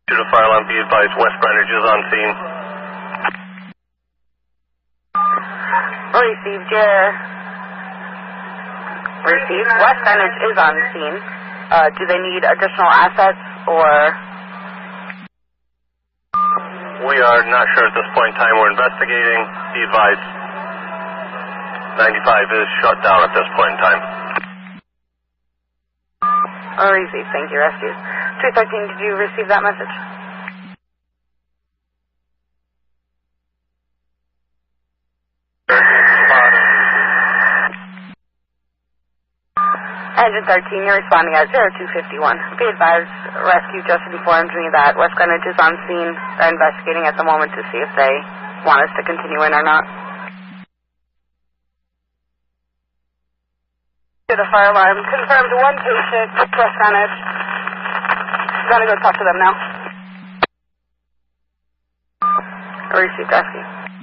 To the fire alarm, be advised, West Greenwich is on scene. Received, Received. West Greenwich is on scene. Do they need additional assets or? We are not sure at this point in time. We're investigating. Be advised, 95 is shut down at this point in time. Received. Thank you, rescue. 213, did you receive that message? Engine 13, you're responding at 0251. Be advised, rescue just informed me that West Greenwich is on scene. They're investigating at the moment to see if they want us to continue in or not. To the fire alarm, confirmed one patient, West Greenwich. Gotta go talk to them now. Received, rescue.